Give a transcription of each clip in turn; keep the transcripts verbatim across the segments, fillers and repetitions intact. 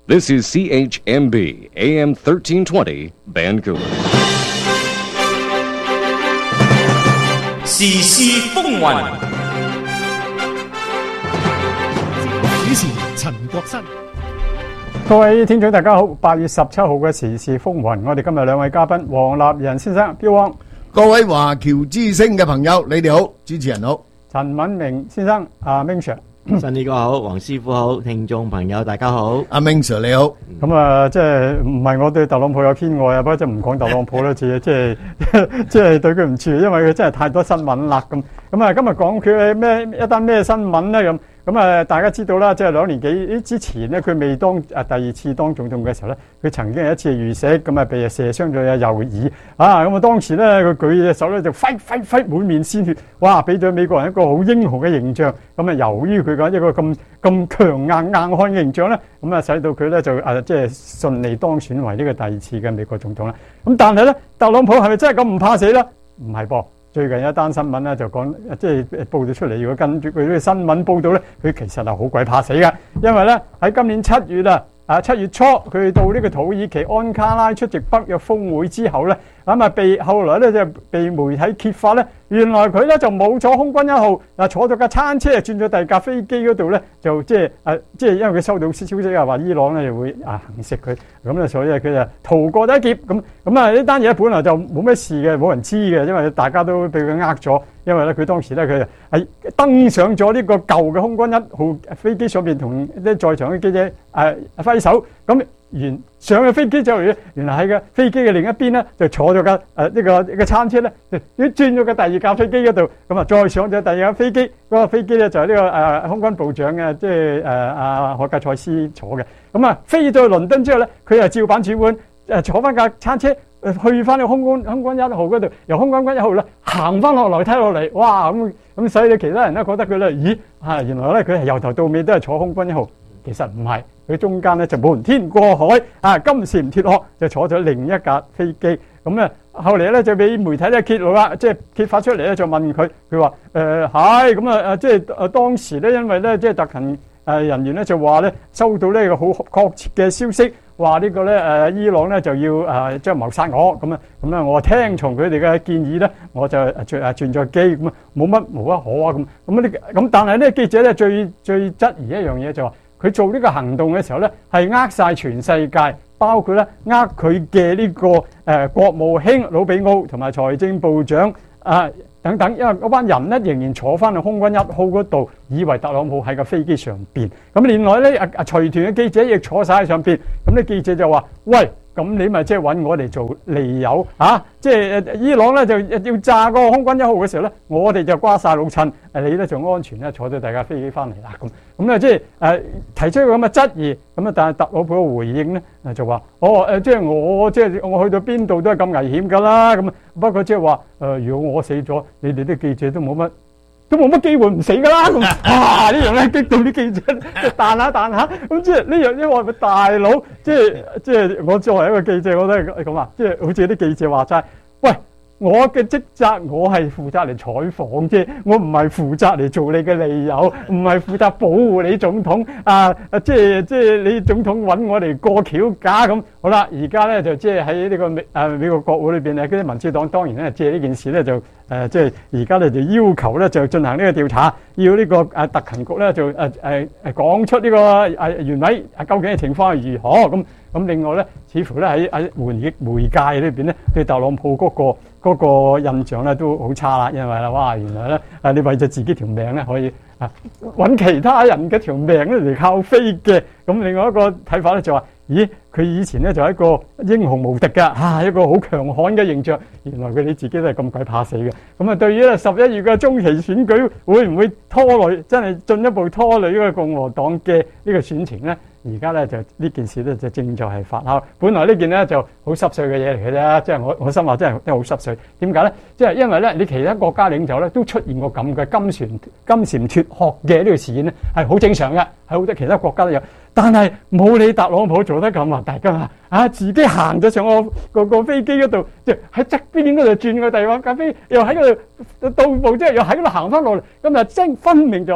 This is C H M B, A M thirteen twenty, Vancouver. 時事風雲， 主持陳國新。 各位聽眾大家好，八月十七號嘅時事風雲，我哋今日兩位嘉賓，黃立仁先生，標王； 各位華僑之聲嘅朋友，你哋好，主持人好， 陳敏明先生，阿 Ming Sir。 新呢個好，黃師傅好，聽眾朋友大家好， 阿 Ming Sir 你好。 咁啊，即係唔係我對特朗普有偏愛啊？不過即係唔講特朗普啦，自己即係即係對佢唔住，因為佢真係太多新聞啦咁。咁啊，今日講佢咩一單咩新聞咧咁？咁啊，大家知道啦，即係兩年幾之前咧，佢未當啊第二次當總統嘅時候咧，佢曾經有一次遇刺，咁啊被射傷咗右耳啊！咁啊當時咧，佢舉隻手咧就揮揮揮滿面鮮血，哇！俾咗美國人一個好英雄嘅形象。咁啊，由於佢嘅一個咁咁強硬硬漢嘅形象咧，咁啊使到佢咧就啊即係順利當選為呢個第二次嘅美國總統啦。咁但係咧，特朗普係咪真係咁唔怕死咧？唔係噃。最近有一單新聞咧，就講即係報咗出嚟。如果跟住佢呢個新聞報導咧，佢其實係好鬼怕死嘅，因為咧喺今年七月啦，啊七月初佢到呢個土耳其安卡拉出席北約峰會之後咧，咁啊被後來咧就被媒體揭發咧，原來佢咧就冇坐空軍一號，嗱坐咗架餐車轉咗第二架飛機嗰度咧，就即係誒即係因為佢收到消息啊，話伊朗咧就會啊行刺佢，咁咧所以佢就逃過咗一劫。咁咁啊呢單嘢本來就冇咩事嘅，冇人知嘅，因為大家都俾佢呃咗。因為咧佢當時咧佢係登上咗呢個舊嘅空軍一號飛機上邊，同啲在場嘅記者誒揮手，咁原上嘅飛機之後，原來喺個飛機嘅另一邊咧就坐咗架誒呢個呢個餐車咧，就轉咗個第二架飛機嗰度，咁啊再上咗第二架飛機，嗰個飛機咧就係呢個誒空軍部長嘅即係誒阿海格賽斯坐嘅，咁啊飛到去倫敦之後咧，佢又照板煮碗誒坐翻架餐車。去翻個空軍空軍一號嗰度，由空軍軍一號咧行翻落樓梯落嚟，哇咁咁，所以你其他人咧覺得佢咧，咦啊原來咧佢係由頭到尾都係坐空軍一號，其實唔係，佢中間咧就瞞天過海啊，金蟬脫殼就坐咗另一架飛機，咁咧後嚟咧就俾媒體咧揭露啦，即係揭發出嚟咧就問佢，佢話誒係咁啊誒，即係誒當時咧因為咧即係特勤誒人員咧就話咧收到呢個好確切嘅消息。話呢個咧誒伊朗咧就要誒將謀殺我咁啊，咁咧我聽從佢哋嘅建議咧，我就轉誒轉咗機咁啊，冇乜無可可啊咁咁呢咁，但係呢記者咧最最質疑一樣嘢就話佢做呢個行動嘅時候咧係呃晒全世界，包括咧呃佢嘅呢個誒國務卿魯比奧同埋財政部長啊等等，因為嗰班人咧仍然坐翻去空軍一號嗰度，以為特朗普喺個飛機上邊。咁另外咧，啊啊隨團嘅記者亦坐晒喺上邊。咁啲記者就話：喂，咁你咪即係揾我嚟做利誘啊！即係伊朗咧就要炸個空軍一號嘅時候咧，我哋就瓜晒老襯，誒你咧就安全咧坐咗大架飛機翻嚟啦咁。咁咧即係誒提出咁嘅質疑，咁啊但係特朗普嘅回應咧就話：哦誒即係我即係我去到邊度都係咁危險㗎啦咁。不過即係話誒，如果我死咗，你哋啲記者都冇乜。都冇乜機會唔死噶啦咁，哇！呢樣咧激到啲記者即係彈下彈下，咁即係呢樣因為咪大佬，即係即係我作為一個記者，我都係咁啊，即係好似啲記者話齋，喂！我嘅職責，我係負責嚟採訪啫，我唔係負責嚟做你嘅利誘，唔係負責保護你總統啊！即係即係你總統揾我嚟過橋架咁。好啦，而家咧就即係喺呢個美誒美國國會裏邊咧，嗰啲民主黨當然咧借呢件事咧就誒即係而家咧就要求咧就進行呢個調查，要呢個誒特勤局咧就誒誒誒講出呢個誒原委究竟嘅情況係如何咁。咁另外咧，似乎咧喺喺媒媒介裏邊咧，對特朗普嗰個嗰個印象咧都好差啦，因為啦，哇，原來咧誒你為咗自己條命咧可以啊揾其他人嘅條命咧嚟靠飛嘅。咁另外一個睇法咧就話，咦，佢以前咧就係一個英雄無敵嘅啊，一個好強悍嘅形象。原來佢哋自己都係咁鬼怕死嘅。咁啊，對於咧十一月嘅中期選舉會唔會拖累，真係進一步拖累呢個共和黨嘅呢個選情咧？而家咧就呢件事咧就正在係發酵。本來呢件咧就好濕碎嘅嘢嚟嘅啫，即係我我心話真係真係好濕碎。點解咧？即係因為咧你其他國家領袖咧都出現過咁嘅金蟬金蟬脫殼嘅呢個事件咧，係好正常嘅，係好多其他國家都有。但係冇你特朗普做得咁啊！大家啊啊自己行咗上個個個飛機嗰度，即係喺側邊嗰度轉個第二架飛，又喺嗰度到步之後又喺嗰度行翻落嚟，咁啊即分明就話。就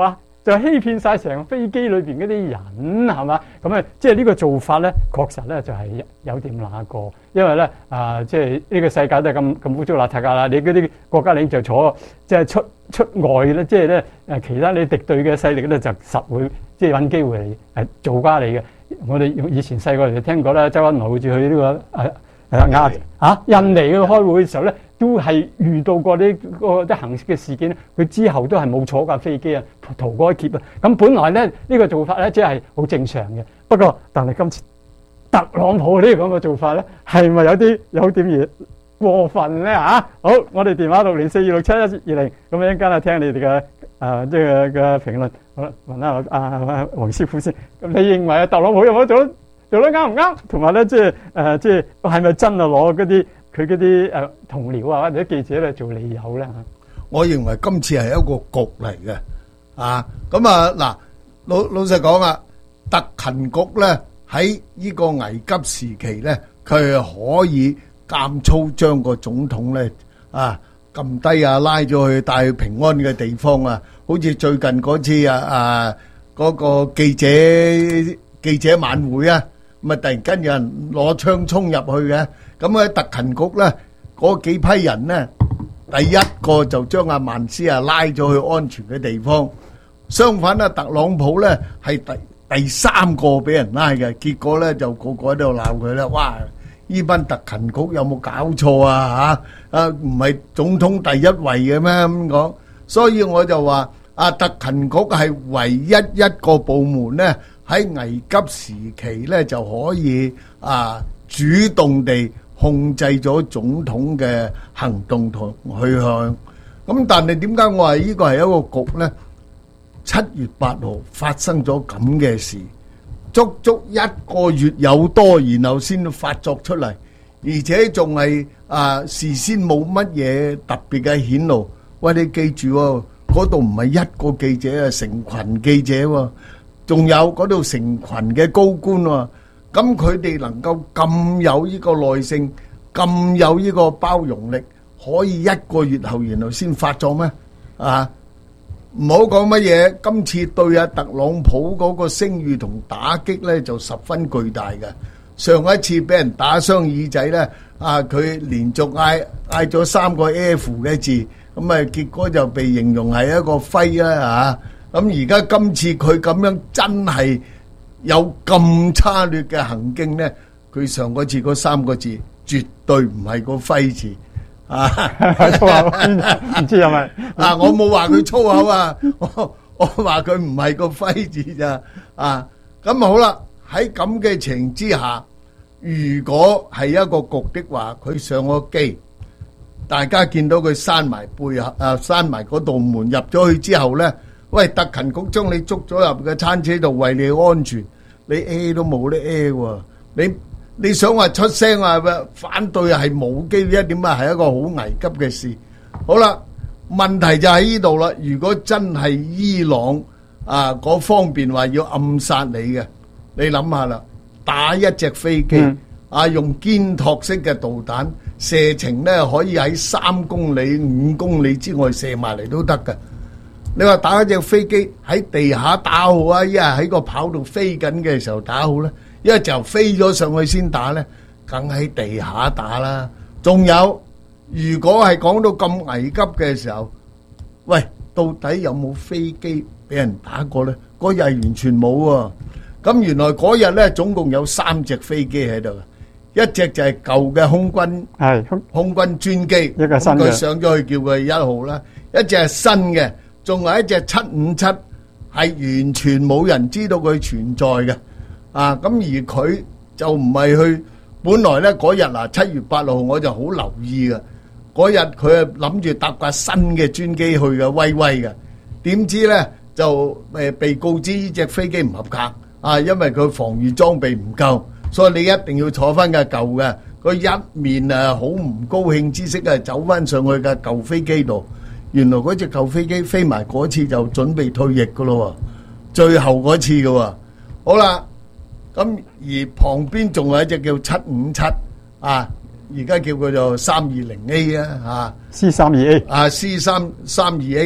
就欺騙晒成飛機裏邊嗰啲人係嘛？咁啊，即係呢個做法咧，確實咧就係有點那個，因為咧啊，即係呢個世界都係咁咁污糟邋遢㗎啦。你嗰啲國家領袖坐即係出出外咧，即係咧誒其他你敵對嘅勢力咧就實會即係揾機會嚟誒做瓜你嘅。我哋以前細個就聽過啦，周恩來好似去呢、這個誒誒亞嚇印尼去開會嘅時候咧，都係遇到過呢個啲行刺嘅事件，佢之後都係冇坐架飛機啊，逃過一劫啊。咁本來咧呢、這個做法咧，即係好正常嘅。不過，但係今次特朗普呢個咁嘅做法咧，係咪有啲有點嘢過分咧嚇？好，我哋電話六零四二六七一二零，咁一陣間啊聽你哋嘅誒即係嘅評論。好啦，問下阿黃師傅先。咁你認為啊，特朗普有冇做做得啱唔啱？同埋咧，即係誒，即係係咪真係攞嗰啲佢嗰啲誒同僚啊或者記者嚟做理由咧嚇？ 我認為今次係一個局嚟嘅，啊，咁啊嗱，老老實講啊，特勤局咧喺呢個危急時期咧，佢係可以監粗將個總統咧啊撳低啊，拉咗去帶去平安嘅地方啊，好似最近嗰次啊啊嗰個記者記者晚會啊，咁啊突然間有人攞槍衝入去嘅，咁喺特勤局咧嗰幾批人咧。第一個就將阿曼斯啊拉咗去安全嘅地方，相反咧，特朗普咧係第第三個俾人拉嘅，結果咧就個個喺度鬧佢啦。哇！呢班特勤局有冇搞錯啊？嚇啊，唔係總統第一位嘅咩咁講？所以我就話啊，特勤局係唯一一個部門咧喺危急時期咧就可以啊主動地控制咗總統嘅行動同去向，咁但係點解我話呢個係一個局呢？七月八號發生咗咁嘅事，足足一個月有多，然後先發作出嚟，而且仲係啊事先冇乜嘢特別嘅顯露。喂，你記住喎，嗰度唔係一個記者啊，成群記者喎，仲有嗰度成群嘅高官喎。咁佢哋能夠咁有呢個耐性，咁有呢個包容力，可以一個月後然後先發作咩？啊，唔好講乜嘢，今次對阿特朗普嗰個聲譽同打擊咧就十分巨大嘅。上一次俾人打傷耳仔咧，啊佢連續嗌嗌咗三個 F 嘅字，咁啊結果就被形容係一個揮啦嚇。咁而家今次佢咁樣真係有咁差劣嘅行徑咧，佢上嗰次嗰三個字絕對唔係個揮字啊！ 粗口唔知係咪啊？我冇話佢粗口啊，我我話佢唔係個揮字咋啊？咁好啦，喺咁嘅情之下，如果係一個局的話，佢上個機，大家見到佢閂埋背後啊，閂埋嗰道門入咗去之後咧。喂，特勤局將你捉咗入嘅餐車度為你安全，你 A 都冇得 A 喎。你你想話出聲啊？反對係冇機會，一點啊係一個好危急嘅事。好啦，問題就喺呢度啦。如果真係伊朗啊嗰方面話要暗殺你嘅，你諗下啦，打一隻飛機、嗯、啊，用肩托式嘅導彈，射程咧可以喺三公里、五公里之外射埋嚟都得㗎。你話打一隻飛機喺地下打好啊，一係喺個跑道飛緊嘅時候打好咧，一係就飛咗上去先打咧，梗喺地下打啦。仲有，如果係講到咁危急嘅時候，喂，到底有冇飛機俾人打過咧？嗰日完全冇喎。咁原來嗰日咧總共有三隻飛機喺度，一隻就係舊嘅空軍，係空空軍專機，一個新嘅，佢上咗去叫佢一號啦，一隻係新嘅。仲有一隻七五七係完全冇人知道佢存在嘅，啊咁而佢就唔係去，本來咧嗰日嗱七月八號我就好留意嘅，嗰日佢係諗住搭架新嘅專機去嘅，威威嘅，點知咧就誒被告知呢隻飛機唔合格，啊因為佢防禦裝備唔夠，所以你一定要坐翻架舊嘅，佢一面啊好唔高興之色啊走翻上去架舊飛機度。原來嗰隻舊飛機飛埋嗰次就準備退役噶咯，最後嗰次噶，好啦，咁而旁邊仲有一隻叫七五七啊，而家叫佢做三二零 A 啊，吓 C 三二 A 啊 C 三三二 A，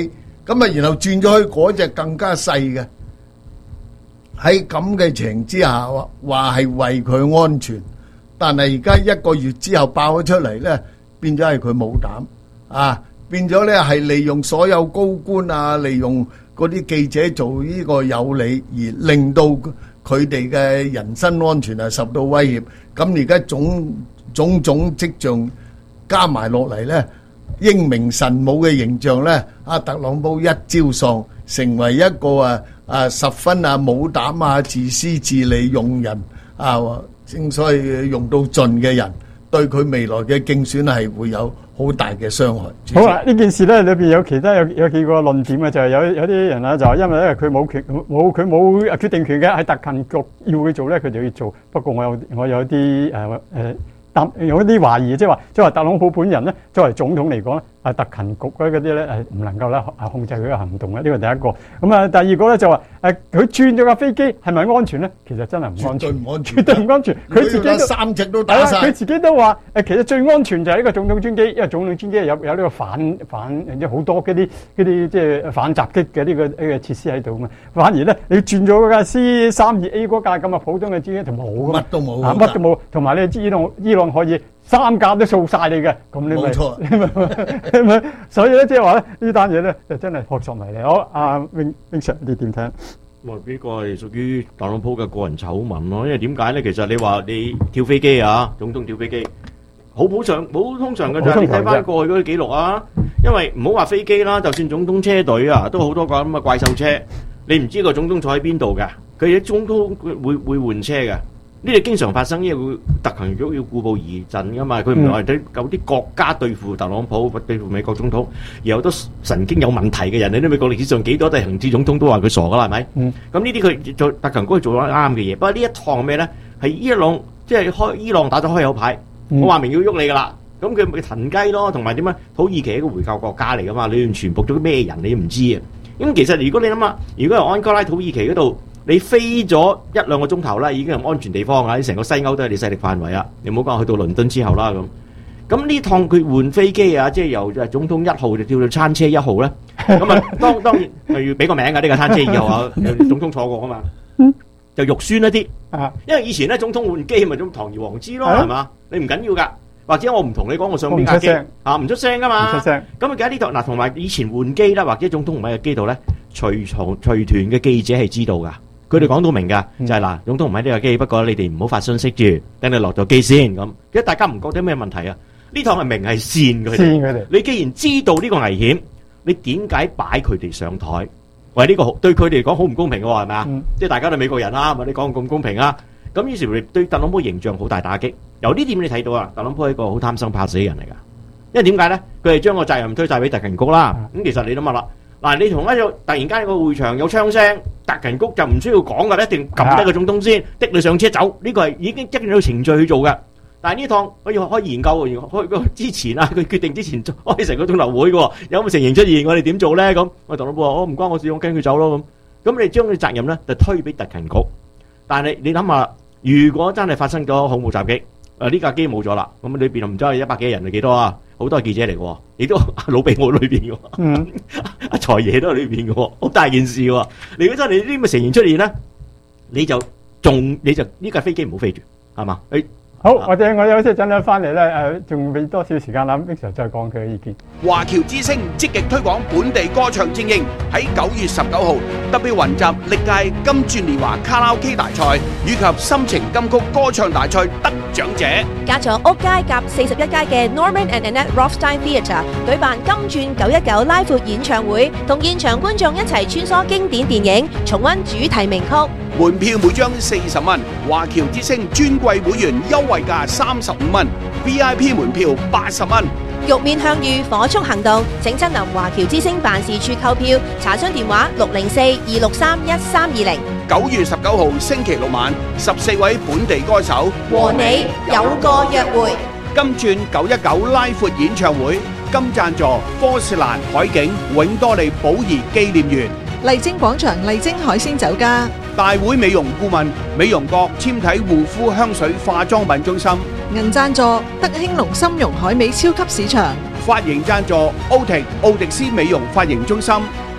咁啊，然後轉咗去嗰隻更加細嘅。喺咁嘅情之下，話話係為佢安全，但係而家一個月之後爆咗出嚟咧，變咗係佢冇膽啊！變咗咧係利用所有高官啊，利用嗰啲記者做呢個有理，而令到佢哋嘅人身安全係受到威脅。咁而家種種種跡象加埋落嚟咧，英明神武嘅形象咧，阿特朗普一朝喪，成為一個啊啊十分啊冇膽啊自私自利用人啊，正所謂用到盡嘅人，對佢未來嘅競選係會有好大嘅傷害。 好啊！呢件事咧裏邊有其他有有幾個論點嘅，就係、是、有有啲人咧就係因為咧佢冇權冇佢冇決定權嘅，喺特勤局要佢做咧，佢就要做。不過我有我有啲誒誒擔有啲懷疑，即係話即係話特朗普本人咧作為總統嚟講咧，啊特勤局嗰啲咧誒唔能夠咧啊控制佢嘅行動嘅，呢個第一個。咁啊第二個咧就話誒佢轉咗架飛機係咪安全咧？其實真係唔安全， 絕對唔安全， 絕對唔安全。佢自己都三隻都打晒， 佢自己都話誒其實最安全就係呢個總統專機，因為總統專機有有呢個反反即係好多嗰啲嗰啲即係反襲擊嘅呢個呢個設施喺度嘛。反而咧你轉咗嗰架 C 三二 A 嗰架咁啊普通嘅專機就冇㗎嘛， 乜都冇， 乜都冇。同埋你伊朗伊朗可以三架都掃晒你嘅，咁你咪冇錯， 你咪所以咧即係話咧呢單嘢咧就真係撲朔迷離。好，阿 Wing Wing Sir你點睇？ 哇！呢個係屬於特朗普嘅個人醜聞咯，因為點解咧？其實你話你跳飛機啊，總統跳飛機，好普常、好通常嘅啫。你睇翻過去嗰啲記錄啊，因為唔好話飛機啦，就算總統車隊啊，都好多個咁嘅怪獸車，你唔知個總統坐喺邊度嘅，佢啲總統會會換車嘅。呢啲經常發生，因為佢特勤局要固步而陣噶嘛，佢唔係對有啲國家對付特朗普，對付美國總統，而有好多神經有問題嘅人，你都美國歷史上幾多都係行政總統都話佢傻噶啦，係咪？嗯。咁呢啲佢做特勤局做咗啱嘅嘢，不過呢一趟咩咧？係伊朗即係開伊朗打咗開口牌，嗯、我話明要喐你噶啦，咁佢咪騰雞咯，同埋點啊？土耳其係一個回教國家嚟噶嘛，你完全部咗咩人你都唔知啊！咁其實如果你諗下，如果由安哥拉土耳其嗰度，你飛咗一兩個鐘頭啦，已經係安全地方啊！你成個西歐都係你勢力範圍啊！你唔好講去到倫敦之後啦咁。咁呢趟佢換飛機啊，即係由總統一號就跳到餐車一號咧。咁啊，當當然係要俾個名㗎，呢個餐車以後啊，總統坐過啊嘛，就肉酸一啲啊。因為以前咧總統換機咪咁堂而皇之咯，係嘛？你唔緊要㗎，或者我唔同你講我上邊架機啊，唔出聲㗎嘛。唔出聲。咁啊，而家呢度嗱，同埋以前換機啦，或者總統唔喺個機度咧，隨從隨團嘅記者係知道㗎。佢哋講到明㗎，就係嗱，總統唔喺呢個機，不過你哋唔好發信息住，等你落咗機先咁。因為大家唔覺得咩問題啊？呢趟係明係線佢哋。你既然知道呢個危險，你點解擺佢哋上台？喂，呢個對佢哋嚟講好唔公平嘅喎，係咪啊？即係大家都美國人啦，咪你講咁公平啊？咁於是乎對特朗普形象好大打擊。由呢點你睇到啊，特朗普係一個好貪生怕死嘅人嚟㗎。因為點解咧？佢係將個責任推曬俾特勤局啦。咁其實你諗下啦。嗱，你同一個突然間個會場有槍聲，特勤局就唔需要講㗎，一定撳低個總統先，滴你上車走。呢個係已經跟住個程序去做嘅。但係呢趟可以開研究，開個之前啊，佢決定之前開成個鐘頭會嘅，有冇情形出現，我哋點做咧？咁我特朗普話：我唔關我事，我跟佢走咯咁。咁你將啲責任咧就推俾特勤局。但係你諗下，如果真係發生咗恐怖襲擊，誒呢架機冇咗啦，咁裏邊唔知係一百幾人係幾多啊？好多記者嚟嘅，亦都老秘我裏邊嘅，嗯，阿財爺都喺裏邊嘅，好大件事嘅。你如果真係你呢啲咁嘅成員出現咧，你就仲你就呢架飛機唔好飛住，係嘛？誒。 好，我哋我休息陣間翻嚟咧，誒，仲俾多少時間啦 ？Victor 再講佢嘅意見。 華僑之聲積極推廣本地歌唱精英，喺九月十九號特別雲集歷屆金鑽年華卡拉 OK 大賽以及心情金曲歌唱大賽得獎者， 加咗屋街及四十一街嘅 Norman and Annette Rothstein Theatre 舉辦金鑽九一九拉闊演唱會，同現場觀眾一齊穿梭經典電影，重溫主題名曲。 門票每張四十蚊，華僑之聲尊貴會員優惠價三十五蚊 ，V I P 門票八十蚊。 玉面向隅火速行動，請親臨華僑之聲辦事處購票，查詢電話六零四二六三一三二零。 九月十九號星期六晚，十四位本地歌手和你有個約會。 金鑽九一九拉闊演唱會，金贊助科士蘭海景永多利寶儀紀念園。 麗晶廣場麗晶海鮮酒家， 大會美容顧問美容閣纖體護膚香水化妝品中心， 銀贊助德興隆參茸海味超級市場， 髮型贊助奧婷奧迪斯美容髮型中心，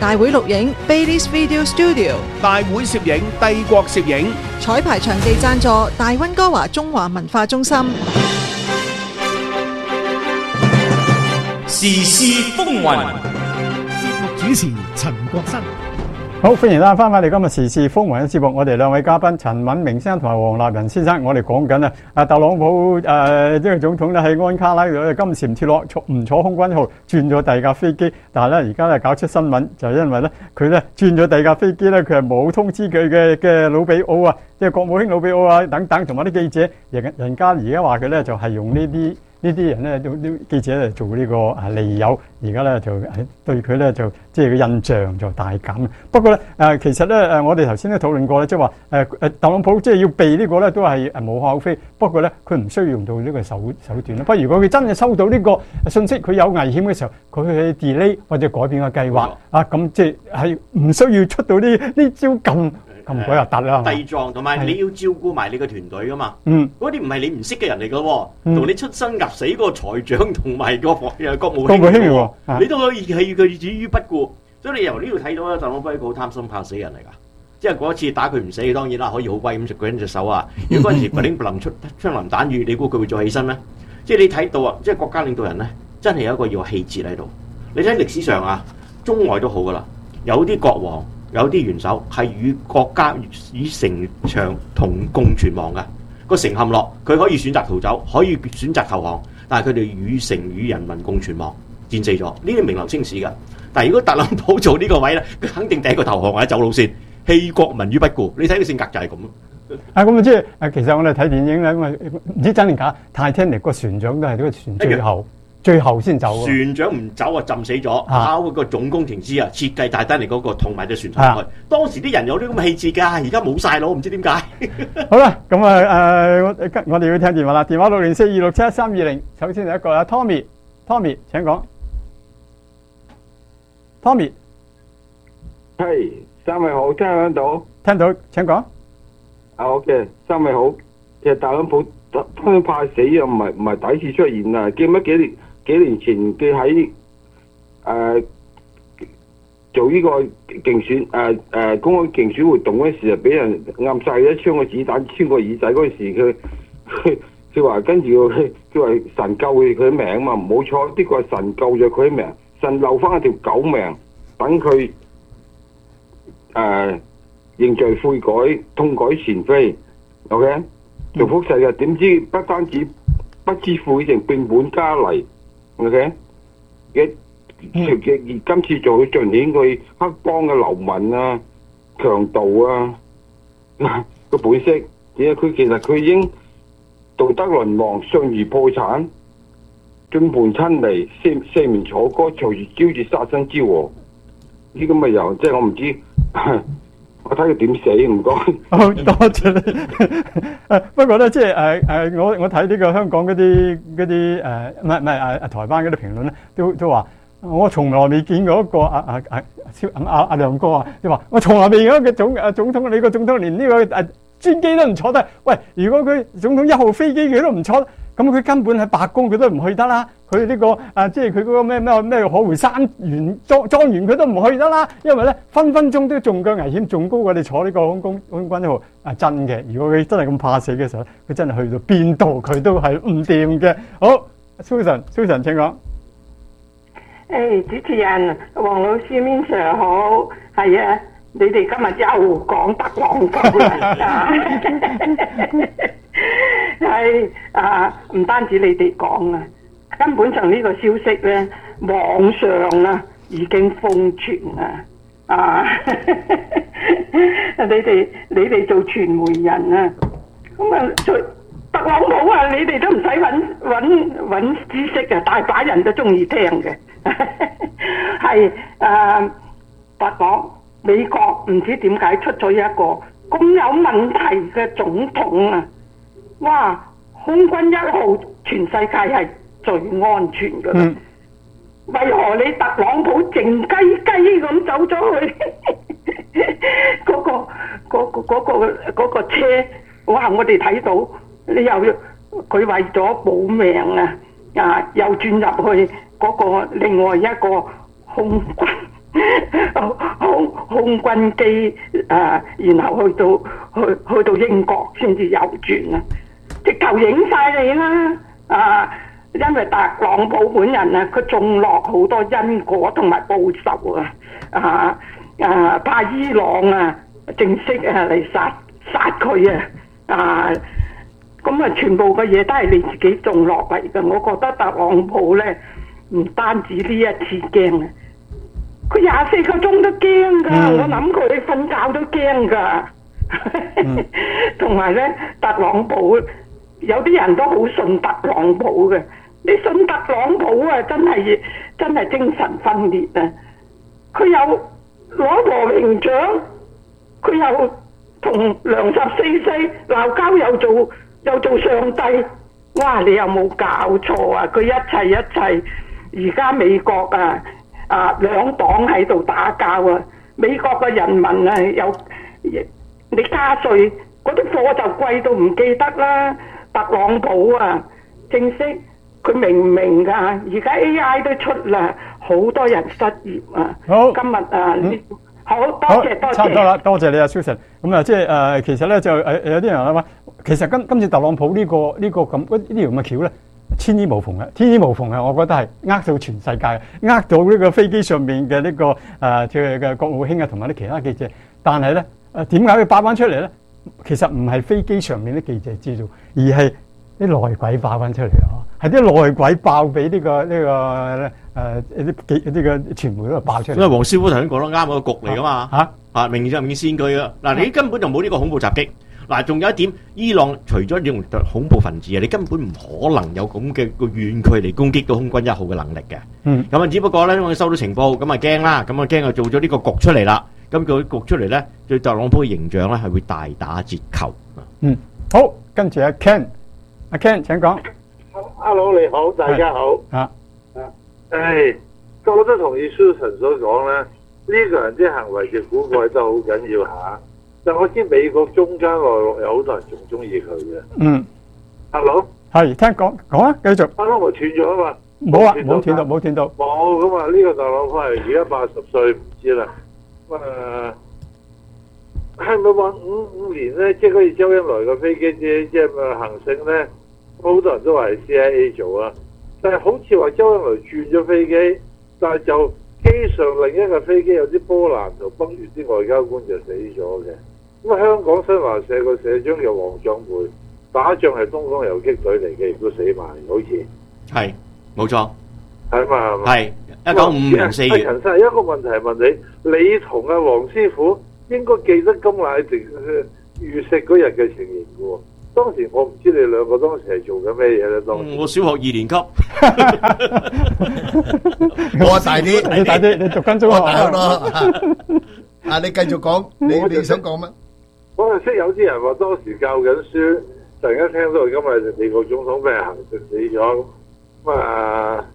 大會錄影 Baileys Video Studio， 大會攝影帝國攝影， 彩排場地贊助大溫哥華中華文化中心。 時事風雲， 節目主持陳國新。 好，歡迎大家翻返嚟今日時事風雲嘅節目。我哋兩位嘉賓陳敏明先生同埋黃立仁先生，我哋講緊啊，啊特朗普誒呢個總統咧喺安卡拉度金蟬脫落，坐唔坐空軍號，轉咗第二架飛機。但係咧而家咧搞出新聞，就係因為咧佢咧轉咗第二架飛機咧，佢係冇通知佢嘅嘅魯比奧啊，即係國務卿魯比奧啊等等，同埋啲記者，人人家而家話佢咧就係用呢啲。呢啲人咧，啲記者咧做呢個啊利誘，而家咧就係對佢咧就即係個印象就大減。不過咧誒，其實咧誒，我哋頭先都討論過咧，即係話誒誒，特朗普即係要避呢個咧，都係誒無可厚非。不過咧，佢唔需要用到呢個手手段啦。不過如果佢真係收到呢個信息，佢有危險嘅時候，佢去 delay 或者改變個計劃啊，咁即係係唔需要出到呢呢招咁。咁鬼又突啦， 遞狀同埋你要照顧埋你個團隊噶嘛。 嗯， 嗰啲唔係你唔識嘅人嚟噶喎，同、 嗯、 你出生入死嗰個財長同埋個國誒國務卿喎、 啊，你都可以棄佢置於不顧。所以你由呢度睇到咧，特朗普係一個好貪心怕死人嚟㗎。即係嗰一次打佢唔死，當然啦，可以好威咁食佢一隻手啊。如果嗰陣時佢林出槍林彈雨，你估佢會再起身咩？即係你睇到啊，即係國家領導人咧，真係有一個要氣節喺度。你睇歷史上啊，中外都好㗎啦，有啲國王。有啲元首係與國家與城牆同共存亡嘅，個城陷落，佢可以選擇逃走，可以選擇投降，但係佢哋與城與人民共存亡，戰死咗，呢啲名留青史㗎。但係如果特朗普做呢個位咧，佢肯定第一個投降或者走路線，棄國民於不顧。你睇佢性格就係咁咯。 啊，咁啊即係誒，其實我哋睇電影咧，咁啊唔知真定假，泰坦尼克個船長都係呢個船最後。最後先走， 船長唔走啊，浸死咗。包括個總工程師啊，設計泰坦尼克嗰個同埋隻船上去。當時啲人有啲咁嘅氣節㗎，而家冇晒咯，唔知點解。 好啦，咁啊誒，我我哋要聽電話啦，電話六零四二六七一三二零。首先第一個啊 ，Tommy，Tommy 請講。Tommy， 係三位好，聽唔聽到？ 聽到，請講。 啊好嘅，三位好。其實特朗普貪怕死啊，唔係唔係第一次出現啊！記唔記得幾年幾年前佢喺誒做呢個競選誒誒、呃、公開競選活動嗰時啊，俾人暗晒一槍個子彈穿過耳仔嗰時，佢佢佢話跟住佢佢話神救佢佢命嘛，冇錯，呢個係神救咗佢命，神留翻一條狗命，等佢誒、呃、認罪悔改，痛改前非 ，OK。做福世嘅，點知不單止不知悔成變本加厲 ，OK？嘅嘅而今次做佢盡顯佢黑幫嘅流民啊、強盜啊個本色，而且佢其實佢已經道德淪亡、信譽破產、眾叛親離、四四面楚歌，隨時招致殺身之禍。呢咁嘅人，即係我唔知。我睇佢點死，唔該。 好多謝你。誒不過咧，即係誒誒，我我睇呢個香港嗰啲嗰啲誒，唔係唔係誒誒台灣嗰啲評論咧，都都話我從來未見過一個啊啊啊超阿阿亮哥啊，你話我從來未見過一個總誒總統，你個總統連呢個誒專機都唔坐得。喂，如果佢總統一號飛機佢都唔坐，咁佢根本喺白宮佢都唔去得啦。佢呢個啊，即係佢嗰個咩咩咩可回山園莊莊園佢都唔去得啦，因為咧分分鐘都仲夠危險，仲高過你坐呢個空空空軍一號啊！真嘅，如果佢真係咁怕死嘅時候，佢真係去到邊度佢都係唔掂嘅。好 ，Susan，Susan 請講。 誒，主持人黃老師 Min Sir 好，係啊，你哋今日又講特朗普啦，係啊，唔單止你哋講啊。根本上呢個消息咧，網上啊已經瘋傳啊！啊，你哋你哋做傳媒人啊，咁啊，特朗普啊，你哋都唔使揾揾揾知識啊，大把人都中意聽嘅。係誒，白講美國唔知點解出咗一個咁有問題嘅總統啊！哇，空軍一號全世界係最安全㗎啦，嗯、為何你特朗普靜雞雞咁走咗去嗰、嗰個嗰、嗰個嗰、嗰個嗰個車？哇！我哋睇到你又佢為咗保命啊，啊又轉入去嗰個另外一個空軍空空軍機啊，然後去到去去到英國先至右轉啊，直頭影晒你啦啊！因為特朗普本人啊，佢種落好多因果同埋報仇啊啊啊！派伊朗啊正式啊嚟殺殺佢啊啊！咁啊，全部嘅嘢都係你自己種落嚟嘅。我覺得特朗普咧，唔單止呢一次驚啊，佢廿四個鐘都驚噶。嗯、我諗佢瞓覺都驚噶。同埋咧，特朗普有啲人都好信特朗普嘅。你信特朗普啊，真係真係精神分裂啊！佢有攞和平獎，佢又同梁十四世鬧交，又做又做上帝。哇！你有冇搞錯啊？佢一切一切，而家美國啊啊兩黨喺度打交啊！美國嘅人民啊，有你加稅，嗰啲貨就貴到唔記得啦。特朗普啊，正式。佢明唔明㗎？而家 A I 都出啦，好多人失業啊！ 好， 今日啊，嗯、好多謝多謝， 差唔多啦，多謝你啊，Susan。咁啊，即係誒，其實咧就誒有啲人諗，其實今今次特朗普呢、這個呢、這個咁呢條咁嘅橋咧，天衣無縫嘅，天衣無縫嘅，我覺得係呃到全世界，呃到呢個飛機上面嘅呢、這個誒嘅嘅國務卿啊，同埋啲其他記者。但係咧誒點解要爆翻出嚟咧？其實唔係飛機上面啲記者知道，而係啲內鬼爆翻出嚟啊！係啲內鬼爆俾呢、這個呢、這個誒啲記呢個傳媒嗰度爆出嚟。 因為黃師傅頭先講得啱，個局嚟噶嘛嚇啊，明就明先佢啊！嗱，你根本就冇呢個恐怖襲擊。嗱，仲有一點，伊朗除咗用恐怖分子啊，你根本唔可能有咁嘅個遠距離攻擊到空軍一號嘅能力嘅。 嗯。 咁啊，只不過咧，因為收到情報，咁啊驚啦，咁啊驚啊做咗呢個局出嚟啦。咁佢局出嚟咧，對特朗普嘅形象咧係會大打折扣。 嗯。好，跟住阿 Ken，阿 Ken 請講。 Hello， 你好，大家好。 啊。 誒，我都同意 Susan 所講咧，呢個人啲行為嘅古怪都好緊要嚇。但我知美國中間內陸有好多人仲中意佢嘅。 嗯。 Hello。 係，聽講講啊，繼續。 啱啱我斷咗啊嘛。 冇啊，冇斷到，冇斷到。 冇咁啊！呢個特朗普係而家八十歲，唔知啦。咁啊，係咪話五五年咧？即係好似周恩來嘅飛機即即係咪行勝咧？好多人都話係 C I A 做啊，但係好似話周恩來轉咗飛機，但係就機上另一個飛機有啲波瀾就崩完，啲外交官就死咗嘅。咁啊，香港新華社個社長叫黃壯培，打仗係東方游擊隊嚟嘅，亦都死埋，好似係冇錯， 係嘛係嘛， 係一九五五年四月。 陳生，一個問題問你，你同阿黃師傅應該記得甘迺迪遇刺嗰日嘅情形嘅喎。當時我唔知你兩個當時係做緊咩嘢咧？當時、 嗯、我小學二年級， 我大啲， 你大啲，你讀緊中學大咯。啊，你繼續講，你你想講乜？ 我係識有啲人話當時教緊書，突然間聽到今日美國總統俾人行刺死咗，咁啊，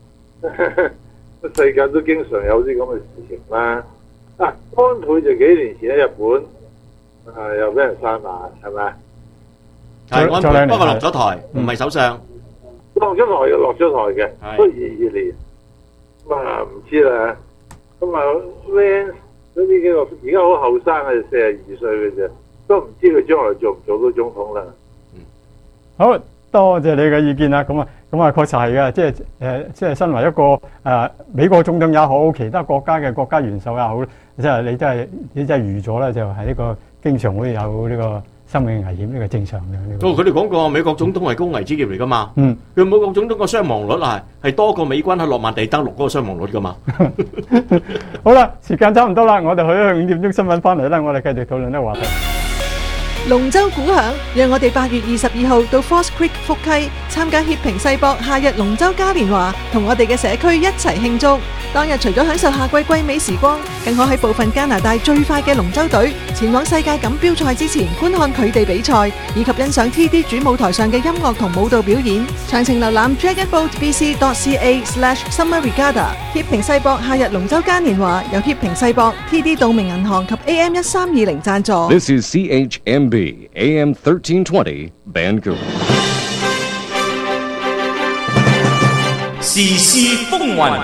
世界都經常有啲咁嘅事情啦。啊，安倍就幾年前喺日本，啊又俾人殺埋，係咪？ 係安倍，不過落咗台，唔係首相。 落咗台嘅，落咗台嘅，都二二年。咁啊唔知啦。咁啊 Vance 嗰啲幾個而家好後生嘅，四十二歲嘅啫，都唔知佢將來做唔做到總統啦。 嗯，好多謝你嘅意見啦。咁啊，咁啊確實係嘅，即係誒，即係身為一個誒、呃、美國總統也好，其他國家嘅國家元首也好，即係你真係你真係預咗咧，就係呢個經常會有呢個生命危險，呢個正常嘅。 哦，佢哋講過美國總統係高危職業嚟噶嘛？ 嗯， 佢美國總統個傷亡率啊係多過美軍喺諾曼第登陸嗰個傷亡率噶嘛？ 好啦，時間差唔多啦，我哋去五點鐘新聞翻嚟啦，我哋繼續討論呢個話題。 龍舟鼓響，讓我哋八月二十二號到 False Creek 福溪參加協平世博夏日龍舟嘉年華，同我哋嘅社區一齊慶祝。當日除咗享受夏季季美時光，更可喺部分加拿大最快嘅龍舟隊前往世界錦標賽之前觀看佢哋比賽，以及欣賞 T D 主舞台上嘅音樂同舞蹈表演。詳情瀏覽 dragon boat b c dot c a slash summer regatta。協平世博夏日龍舟嘉年華由協平世博、T D 道明銀行及 A M 一三二零贊助。 This is C H M B A M thirteen twenty Vancouver。 時事風雲。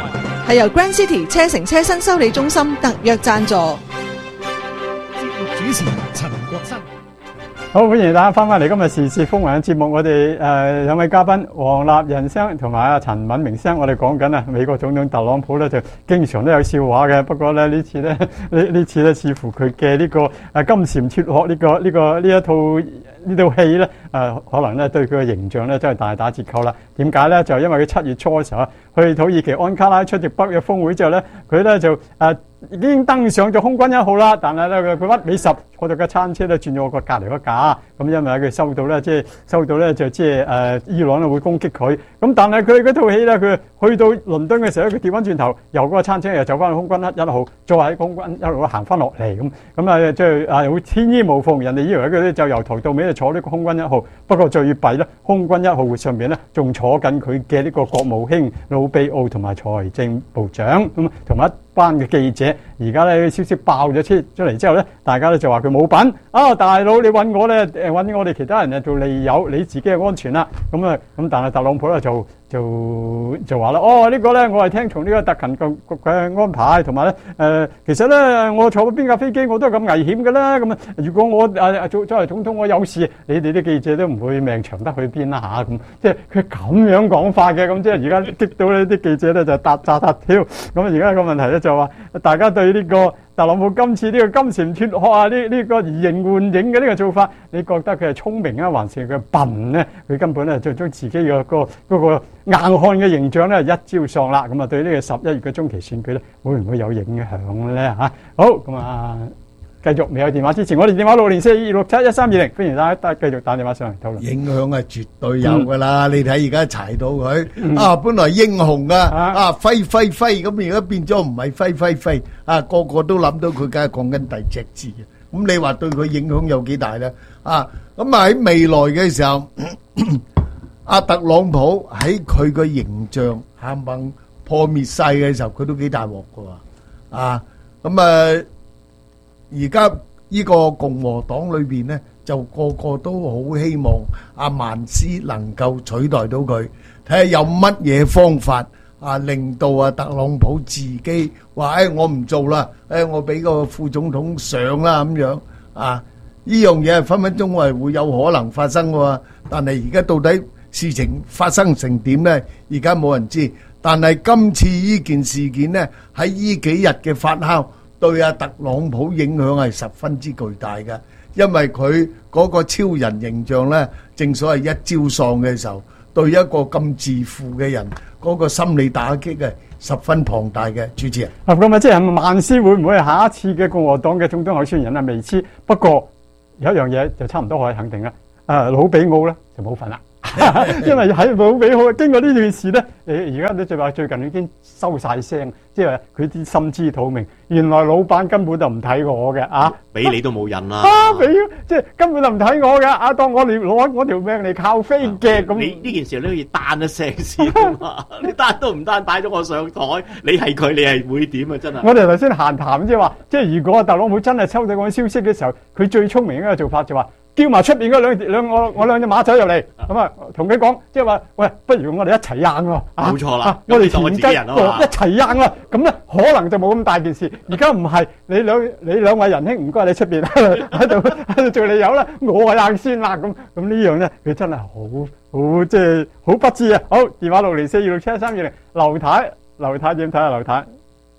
係由 Grand City 車城車身修理中心特約贊助。 節目主持陳國新。 好，歡迎大家翻返嚟今日時事風雲嘅節目。我哋誒兩位嘉賓黃立仁生同埋阿陳敏明生，我哋講緊啊美國總統特朗普咧就經常都有笑話嘅。不過咧呢次咧呢呢次咧似乎佢嘅呢個誒金蟬脫殼呢個呢個呢一套呢套戲咧誒可能咧對佢嘅形象咧真係大打折扣啦。點解咧？就因為佢七月初嘅時候去土耳其安卡拉出席北約峰會之後咧，佢咧就誒。呃已經登上咗空軍一號啦，但係咧佢屈尾十坐到架餐車咧轉咗個隔離嗰架，咁因為佢收到咧即係收到咧就即係誒伊朗咧會攻擊佢，咁但係佢嗰套戲咧佢去到倫敦嘅時候佢調翻轉頭由嗰個餐車又走翻去空軍一號，再喺空軍一路行翻落嚟咁，咁啊即係啊好天衣無縫，人哋以為佢咧就由頭到尾就坐呢個空軍一號，不過最弊咧空軍一號上面咧仲坐緊佢嘅呢個國務卿魯比奧同埋財政部長咁，同埋一班嘅記者，而家咧消息爆咗出出嚟之後咧，大家咧就話佢冇品啊！大佬你揾我咧誒揾我哋其他人誒做利誘，你自己嘅安全啦。咁啊咁，但係特朗普咧就就就話啦，哦呢個咧我係聽從呢個特勤局局嘅安排，同埋咧誒其實咧我坐邊架飛機我都係咁危險嘅啦。咁啊如果我誒做作為總統我有事，你哋啲記者都唔會命長得去邊啦嚇咁。即係佢咁樣講法嘅，咁即係而家激到呢啲記者咧就嗒嗒嗒跳。咁而家個問題咧就話大家對呢個特朗普今次呢個金蟬脫殼啊，呢呢個移形換影嘅呢個做法，你覺得佢係聰明啊，還是佢笨咧？佢根本咧就將自己嘅個嗰個硬漢嘅形象咧一朝喪啦。咁啊，對呢個十一月嘅中期選舉咧，會唔會有影響咧？嚇，好咁啊！繼續未有電話之前，我哋電話六零四二六七一三二零，歡迎大家繼續打電話上嚟討論。 影響係絕對有噶啦，你睇而家柴到佢啊，本來英雄啊，啊揮揮揮咁，而家變咗唔係揮揮揮，啊個個都諗到佢，梗係講緊第隻字。咁你話對佢影響有幾大咧？啊，咁啊喺未來嘅時候，阿特朗普喺佢個形象冚唪破滅晒嘅時候，佢都幾大鑊噶喎。啊，咁啊。而家呢個共和黨裏邊呢，就個個都好希望阿曼斯能夠取代到佢，睇下有乜嘢方法啊，令到阿特朗普自己話：誒我唔做啦，誒我俾個副總統上啦咁樣啊！呢樣嘢係分分鐘係會有可能發生嘅，但係而家到底事情發生成點呢？而家冇人知。但係今次呢件事件呢，喺呢幾日嘅發酵，對阿特朗普影響係十分之巨大嘅，因為佢嗰個超人形象呢，正所謂一朝喪嘅時候，對一個咁自負嘅人，嗰個心理打擊係十分龐大嘅。主持人， 啊咁啊，即係曼斯會唔會係下一次嘅共和黨嘅總統候選人啊？未知，不過有一樣嘢就差唔多可以肯定啦，誒魯比奧咧就冇份啦。因為喺魯比奧經過呢段事咧，誒而家你就話最近已經收晒聲，即係佢啲心知肚明，原來老闆根本就唔睇我嘅啊！ 俾你都冇癮啦！ 啊，俾即係根本就唔睇我嘅啊！當我哋攞我條命嚟靠飛嘅咁。 你呢件事你可以單一聲先啊嘛！你單都唔單擺咗我上台，你係佢，你係會點啊？真係！ 我哋頭先閒談即係話，即係如果特朗普真係收到嗰個消息嘅時候，佢最聰明嘅一個做法就話。叫埋出邊嗰兩兩我我兩隻馬仔入嚟，咁啊同佢講，即係話喂，不如我哋一齊贏喎， 冇錯啦， 我哋全家一齊贏啦，咁咧可能就冇咁大件事。而家唔係你兩你兩位仁兄，唔該你出邊喺度喺度做你友啦，我係贏先啦，咁咁呢樣咧，佢真係好好即係好不智啊！好，電話六零四二六七一三二零，劉太，劉太點睇啊？劉太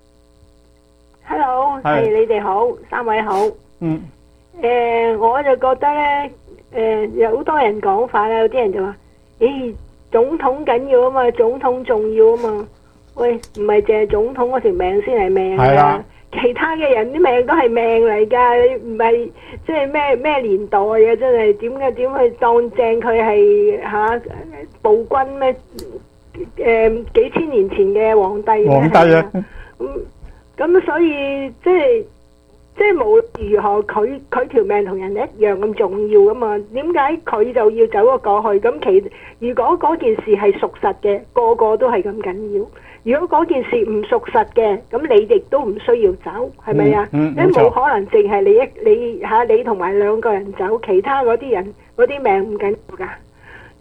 ，Hello， 係你哋好，三位好， 嗯。 誒、呃，我就覺得咧，誒、呃，有好多人講法啦，有啲人就話，咦，總統緊要啊嘛，總統重要啊嘛，喂，唔係淨係總統嗰條命先係命㗎，其他嘅人啲命都係命嚟㗎，你唔係即係咩咩年代嘅，真係點嘅點去當正佢係嚇暴君咩？誒、呃、幾千年前嘅皇帝皇帝啊， 咁咁、嗯、所以即係。即係無論如何，佢佢條命同人一樣咁重要噶嘛？點解佢就要走咗過去？咁其如果嗰件事係屬實嘅，個個都係咁緊要；如果嗰件事唔屬實嘅，咁你亦都唔需要走，係咪啊？你冇可能淨係你一你嚇你同埋兩個人走，其他嗰啲人嗰啲命唔緊要㗎。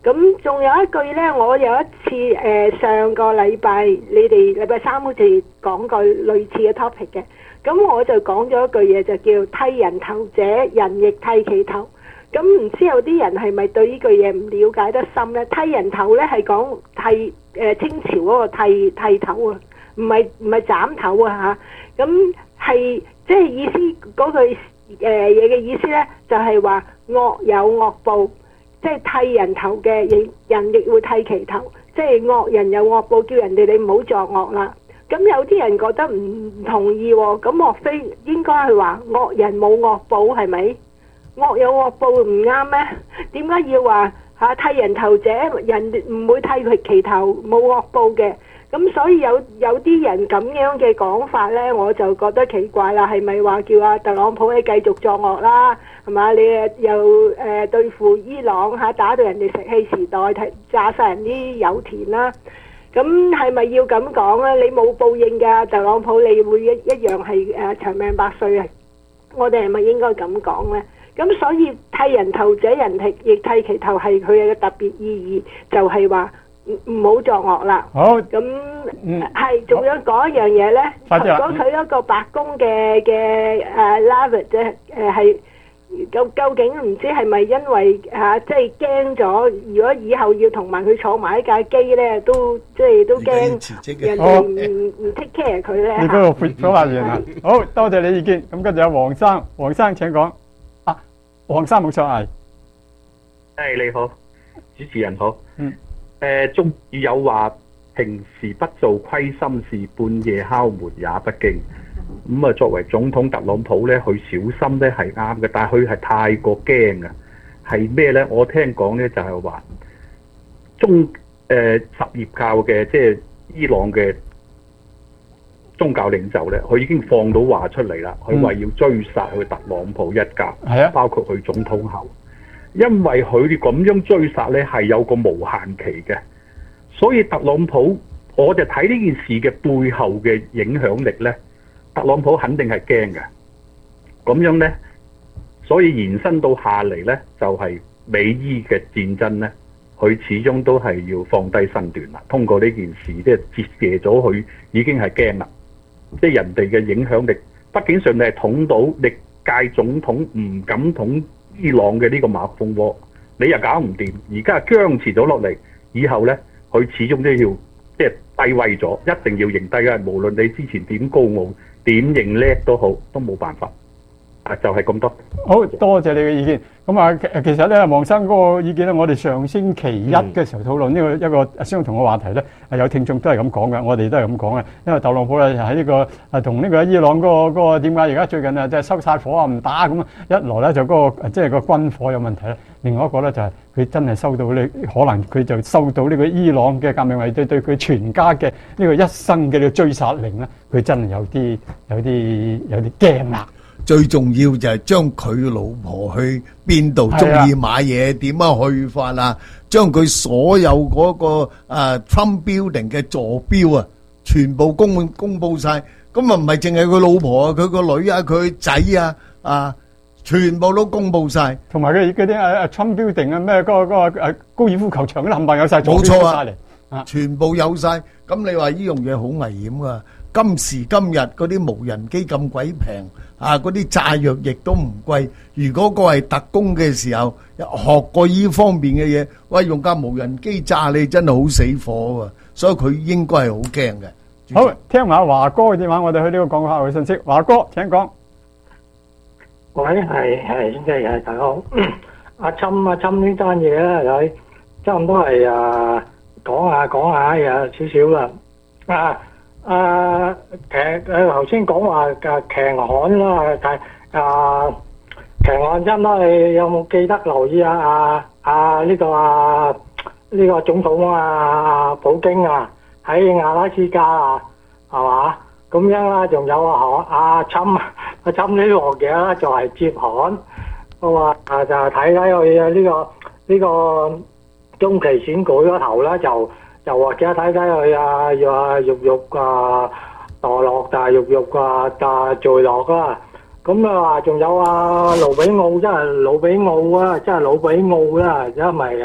咁仲有一句咧，我有一次誒、呃、上個禮拜你哋禮拜三好似講過類似嘅 topic 嘅，咁我就講咗一句嘢就叫剃人頭者，人亦剃其頭。咁唔知有啲人係咪對呢句嘢唔了解得深咧？剃人頭咧係講剃誒、呃、清朝嗰個剃剃頭啊，唔係唔係斬頭啊嚇。咁係即係意思嗰句誒嘢嘅意思咧，就係話惡有惡報。即係剃人頭嘅，亦人亦會剃其頭。即係惡人有惡報，叫人哋你唔好作惡啦。咁有啲人覺得唔同意喎，咁莫非應該係話惡人冇惡報係咪？惡有惡報唔啱咩？點解要話嚇剃人頭者，人唔會剃佢其頭，冇惡報嘅？咁所以有有啲人咁樣嘅講法呢，我就覺得奇怪啦。係咪話叫阿特朗普你繼續作惡啦？係嘛？你又誒、呃、對付伊朗嚇，打到人哋石器時代，炸晒人啲油田啦。咁係咪要咁講咧？你冇報應㗎，特朗普你會一一樣係誒長命百歲啊！我哋係咪應該咁講呢？咁所以剃人頭者，人剃亦剃其頭，係佢嘅特別意義，就係話唔唔好作惡啦。 好， 咁係仲有講一樣嘢咧。講佢一個白宮嘅嘅誒 Lavrov 啫，誒係究究竟唔知係咪因為嚇即係驚咗？如果以後要同埋佢坐埋一架機咧，都即係都驚人哋唔唔 take care 佢咧。 你嗰個説法完啦。好多謝你意見。咁跟住有黃生，黃生請講。啊，黃生冇錯係。 誒你好，主持人好。 嗯。 誒中語有話，平時不做虧心事，半夜敲門也不驚。咁啊，作為總統特朗普咧，佢小心咧係啱嘅，但係佢係太過驚啊！係咩咧？我聽講咧就係話中誒、呃、什葉教嘅即係伊朗嘅宗教領袖咧，佢已經放到話出嚟啦。佢話要追殺佢特朗普一家， 係啊， 包括佢總統後，因為佢哋咁樣追殺咧係有個無限期嘅，所以特朗普我就睇呢件事嘅背後嘅影響力咧。特朗普肯定係驚嘅，咁樣呢，所以延伸到下嚟呢，就係、是、美伊嘅戰爭呢，佢始終都係要放低身段啦。通過呢件事，即係折射咗佢已經係驚啦，即係人哋嘅影響力。畢竟上你係捅到歷屆總統唔敢捅伊朗嘅呢個馬蜂窩，你又搞唔掂，而家僵持咗落嚟，以後呢，佢始終都要即係低位咗，一定要認低嘅。無論你之前點高傲。點認叻都好，都冇辦法。啊，就係、是、咁多。 好多謝你嘅意見。咁啊，其實咧，黃生嗰個意見咧，我哋上星期一嘅時候討論呢個一個相同嘅話題咧，係有聽眾都係咁講嘅，我哋都係咁講嘅。因為特朗普咧喺呢個啊同呢個伊朗嗰、那個嗰個點解而家最近啊即係收晒火啊唔打咁啊，一來咧就嗰、那個即係個軍火有問題咧，另外一個咧就係、是、佢真係收到呢，可能佢就收到呢個伊朗嘅革命衛隊對佢全家嘅呢個一生嘅呢個追殺令咧，佢真係有啲有啲有啲驚啦。 最重要就係將佢老婆去邊度中意買嘢，點樣去法啊？將佢所有嗰、那個啊 Trump Building 嘅座標啊，全部公公佈晒。咁啊唔係淨係佢老婆啊，佢個女啊，佢仔啊，啊，全部都公佈晒。同埋佢嗰啲啊 Trump Building 啊，咩嗰個嗰個誒高爾夫球場嗰啲冚唪唥有晒座標出晒嚟，全部有晒。咁你話呢樣嘢好危險噶？今時今日嗰啲無人機咁鬼平啊！嗰啲炸藥亦都唔貴。如果個係特工嘅時候學過呢方面嘅嘢，喂，用架無人機炸你真係好死火喎！所以佢應該係好驚嘅。好，聽下華哥嘅電話，我哋去呢個廣告客戶信息。華哥請講。 喂，係係，即係大家好。阿侵阿侵呢單嘢咧，佢差唔多係啊講下講下有少少啦。啊！啊，騎誒頭先講話嘅強悍啦，但係啊強悍真啦，你有冇記得留意啊？啊啊呢個啊呢個總統啊普京啊喺阿拉斯加啊，係嘛？咁樣啦，仲有啊阿侵阿侵呢樣嘢啦，就係接韓，我話啊就睇睇佢啊呢個呢個中期選舉嗰頭啦就。又或者睇睇佢啊，又啊肉肉啊墮落，但係肉肉啊但係墜落啦。咁啊，仲有啊盧比奧，真係盧比奧啊，真係盧比奧啦，因為啊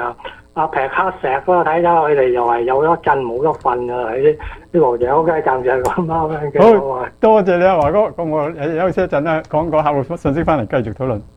阿劈黑石嗰個睇睇佢哋又係有得震冇得瞓㗎，喺呢個嘢 OK，暫時係咁啱嘅。 好多謝你啊，華哥。咁我誒休息一陣啦，講個客戶信息翻嚟繼續討論。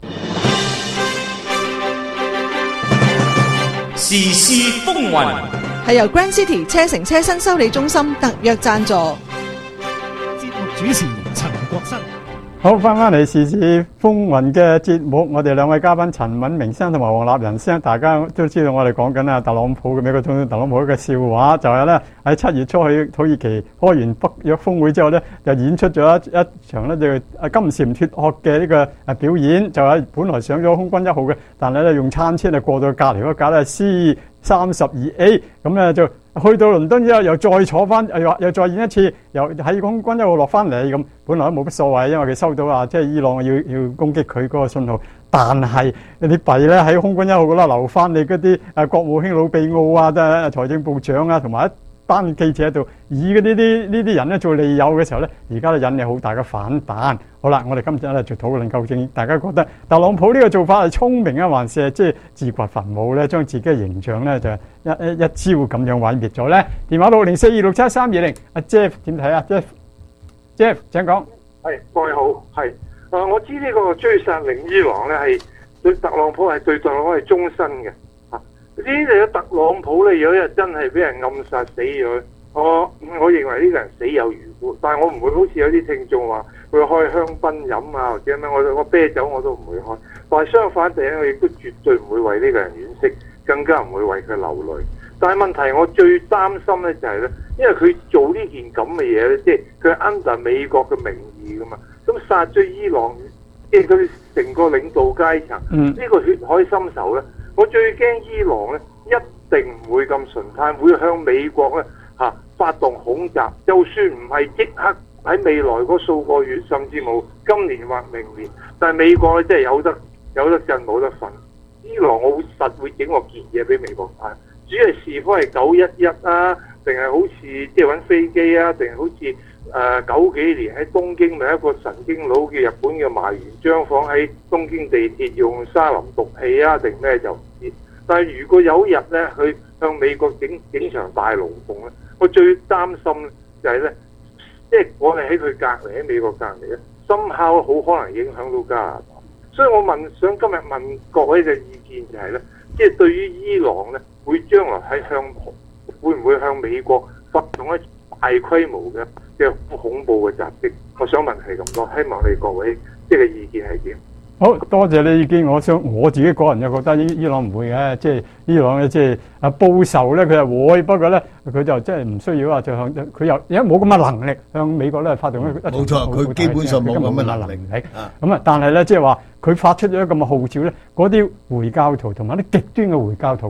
時事風雲係由 Grand City 車城車新修理中心特約贊助。 節目主持陳國新。 好，翻翻嚟時事風雲嘅節目，我哋兩位嘉賓陳敏明先生同埋黃立仁先生，大家都知道我哋講緊啊特朗普嘅美國總統特朗普嘅笑話，就係咧喺七月初去土耳其開完北約峰會之後咧，就演出咗一一場咧就啊金蟬脫殼嘅呢個啊表演，就係本來上咗空軍一號嘅，但係咧用餐車啊過到隔離嗰架咧 C 三十二 A， 咁咧就去到倫敦之後又再坐翻，又又再演一次，又喺空軍一號落翻嚟咁，本來都冇乜所謂，因為佢收到啊，即係伊朗要要攻擊佢嗰個信號，但係你弊咧喺空軍一號嗰度留翻你嗰啲誒國務卿魯比奧啊、即係財政部長啊，同埋一班記者喺度，以嘅呢啲呢啲人咧做利誘嘅時候咧，而家咧引起好大嘅反彈。好啦，我哋今日咧就討論究竟大家覺得特朗普呢個做法係聰明啊，還是係即係自掘墳墓咧，將自己嘅形象咧就一一一招咁樣毀滅咗咧？電話六零四二六七三二零，阿 Jeff 點睇啊 ？Jeff Jeff 請講。 係各位好，係啊，我知呢個追殺令伊朗咧係對特朗普係對特朗普係終身嘅。呢個特朗普咧，有一日真係俾人暗殺死咗，我我認為呢個人死有餘辜，但係我唔會好似有啲聽眾話會開香檳飲啊，或者咩，我我啤酒我都唔會開。但係相反地咧，我亦都絕對唔會為呢個人惋惜，更加唔會為佢流淚。但係問題我最擔心咧就係咧，因為佢做呢件咁嘅嘢咧，即係佢係 under 美國嘅名義噶嘛，咁殺咗伊朗，即係佢成個領導階層，呢、嗯、個血海深仇咧。我最驚伊朗咧一定唔會咁純態，會向美國咧嚇、啊、發動恐襲。就算唔係即刻喺未來嗰數個月，甚至冇今年或明年，但係美國咧真係有得有得震冇得瞓。伊朗我會實會整個件嘢俾美國睇，主要係是否係九一一啊，定係好似即係揾飛機啊，定係好似誒、呃、九幾年喺東京咪一個神經佬叫日本嘅麻原彰晃喺東京地鐵用沙林毒氣啊，定咩就？但係如果有一日咧，佢向美國整整場大龍鳳咧，我最擔心就係咧，即係我哋喺佢隔離，喺美國隔離咧，深刻好可能影響到加拿大。所以我問想今日問各位嘅意見就係咧，即係對於伊朗咧，會將來喺向會唔會向美國發動一大規模嘅嘅恐怖嘅襲擊？我想問係咁多，希望你各位即係嘅意見係點？ 好多謝你意見，我想我自己個人就覺得伊伊朗唔會嘅，即係伊朗咧，即係啊報仇咧，佢係會，不過咧佢就即係唔需要話就向佢又因為冇咁嘅能力向美國咧發動一冇錯，佢基本上冇咁嘅能力。 咁啊，但係咧即係話佢發出咗咁嘅號召咧，嗰啲回教徒同埋啲極端嘅回教徒。